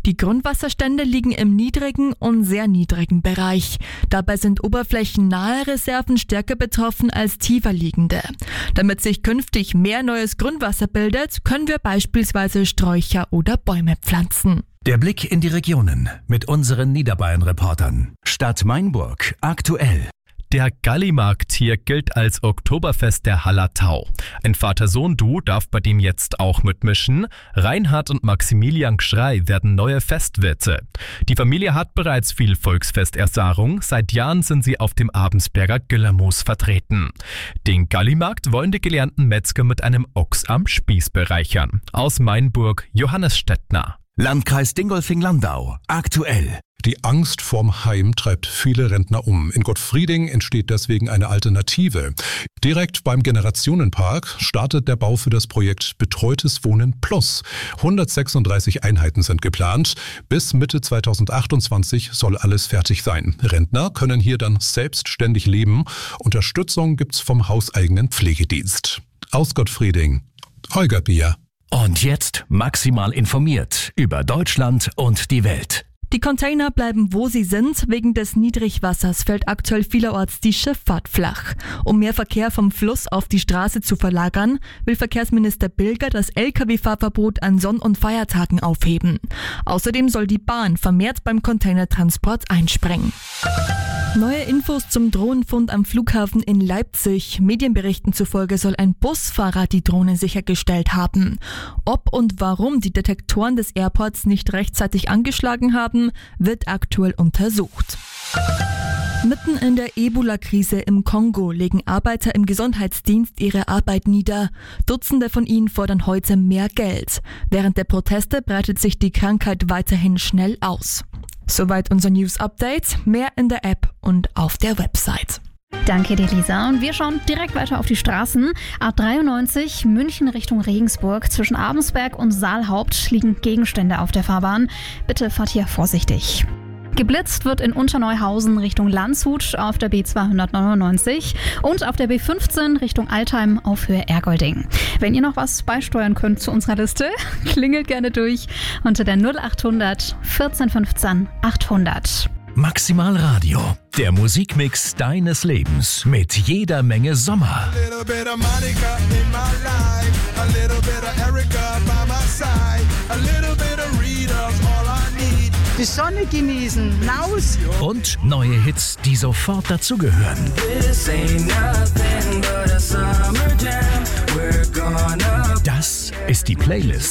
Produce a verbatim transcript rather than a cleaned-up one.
Die Grundwasserstände liegen im niedrigen und sehr niedrigen Bereich. Dabei sind oberflächennahe Reserven stärker betroffen als tiefer liegende. Damit sich künftig mehr neues Grundwasser bildet, können wir beispielsweise Sträucher oder Bäume pflanzen. Der Blick in die Regionen mit unseren Niederbayern-Reportern. Stadt Mainburg aktuell. Der Gallimarkt hier gilt als Oktoberfest der Hallertau. Ein Vater-Sohn-Duo darf bei dem jetzt auch mitmischen. Reinhard und Maximilian Gschrei werden neue Festwirte. Die Familie hat bereits viel Volksfesterfahrung. Seit Jahren sind sie auf dem Abensberger Güllermoos vertreten. Den Gallimarkt wollen die gelernten Metzger mit einem Ochs am Spieß bereichern. Aus Mainburg, Johannes Stettner. Landkreis Dingolfing-Landau aktuell. Die Angst vorm Heim treibt viele Rentner um. In Gottfrieding entsteht deswegen eine Alternative. Direkt beim Generationenpark startet der Bau für das Projekt Betreutes Wohnen Plus. hundertsechsunddreißig Einheiten sind geplant. Bis Mitte zweitausendachtundzwanzig soll alles fertig sein. Rentner können hier dann selbstständig leben. Unterstützung gibt's vom hauseigenen Pflegedienst. Aus Gottfrieding, Holger Bier. Und jetzt maximal informiert über Deutschland und die Welt. Die Container bleiben, wo sie sind. Wegen des Niedrigwassers fällt aktuell vielerorts die Schifffahrt flach. Um mehr Verkehr vom Fluss auf die Straße zu verlagern, will Verkehrsminister Bilger das L K W-Fahrverbot an Sonn- und Feiertagen aufheben. Außerdem soll die Bahn vermehrt beim Containertransport einspringen. Neue Infos zum Drohnenfund am Flughafen in Leipzig. Medienberichten zufolge soll ein Busfahrer die Drohne sichergestellt haben. Ob und warum die Detektoren des Airports nicht rechtzeitig angeschlagen haben, wird aktuell untersucht. Mitten in der Ebola-Krise im Kongo legen Arbeiter im Gesundheitsdienst ihre Arbeit nieder. Dutzende von ihnen fordern heute mehr Geld. Während der Proteste breitet sich die Krankheit weiterhin schnell aus. Soweit unser News-Update. Mehr in der App und auf der Website. Danke dir, Lisa. Und wir schauen direkt weiter auf die Straßen. A dreiundneunzig München Richtung Regensburg. Zwischen Abensberg und Saalhaupt liegen Gegenstände auf der Fahrbahn. Bitte fahrt hier vorsichtig. Geblitzt wird in Unterneuhausen Richtung Landshut auf der B zweihundertneunundneunzig und auf der B fünfzehn Richtung Altheim auf Höhe Ergolding. Wenn ihr noch was beisteuern könnt zu unserer Liste, klingelt gerne durch unter der null achthundert vierzehn fünfzehn achthundert. Maximal Radio, der Musikmix deines Lebens mit jeder Menge Sommer. Die Sonne genießen, raus! Und neue Hits, die sofort dazugehören. Das ist die Playlist